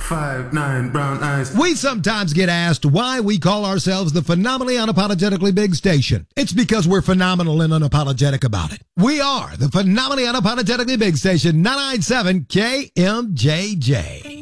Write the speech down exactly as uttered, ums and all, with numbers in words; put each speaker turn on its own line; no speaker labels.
five, nine, brown eyes.
We sometimes get asked why we call ourselves the Phenomenally Unapologetically Big Station. It's because we're phenomenal and unapologetic about it. We are the Phenomenally Unapologetically Big Station, nine ninety-seven K M J J.